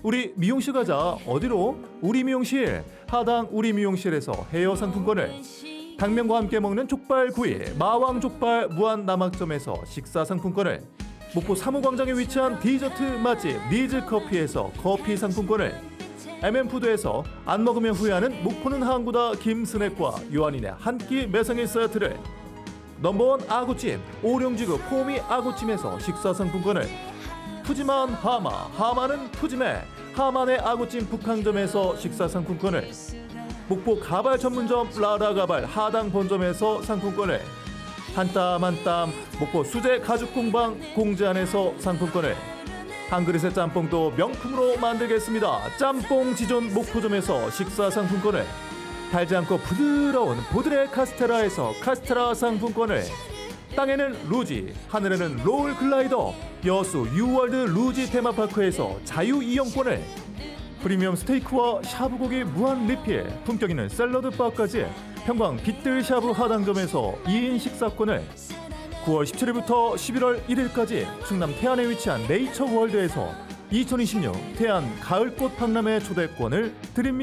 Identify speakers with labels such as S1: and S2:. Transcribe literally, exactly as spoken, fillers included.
S1: 우리 미용실 가자. 어디로? 우리 미용실. 하당 우리 미용실에서 헤어 상품권을, 당면과 함께 먹는 족발 구이 마왕 족발 무한 남학점에서 식사 상품권을, 목포 사무광장에 위치한 디저트 맛집 니즈커피에서 커피 상품권을, 엠엠푸드에서 안 먹으면 후회하는 목포는 항구다 김스낵과 요한인의 한 끼 매상의 세트를, 넘버원 아구찜 오룡지구 포미 아구찜에서 식사 상품권을, 푸짐한 하마 하마는 푸짐해 하만의 아구찜 북항점에서 식사 상품권을, 목포 가발 전문점 라라가발 하당 본점에서 상품권을, 한 땀 한 땀 목포 수제 가죽 공방 공제안에서 상품권을, 한 그릇의 짬뽕도 명품으로 만들겠습니다. 짬뽕 지존 목포점에서 식사 상품권을, 달지 않고 부드러운 보드레 카스테라에서 카스테라 상품권을, 땅에는 루지 하늘에는 롤 글라이더 여수 유월드 루지 테마파크에서 자유 이용권을, 프리미엄 스테이크와 샤브고기 무한 리필 품격 있는 샐러드 바까지 평광 빗들 샤브 하당점에서 이 인 식사권을, 구월 십칠일부터 십일월 일일까지 충남 태안에 위치한 네이처 월드에서 이천이십육 태안 가을꽃 박람회 초대권을 드립니다.